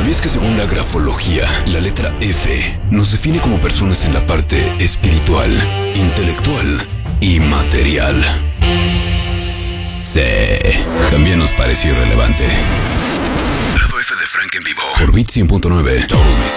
¿Sabías que según la grafología, la letra F nos define como personas en la parte espiritual, intelectual y material? Sí, también nos pareció irrelevante. Lado F de Frank en vivo por Beat 100.9 Total Music.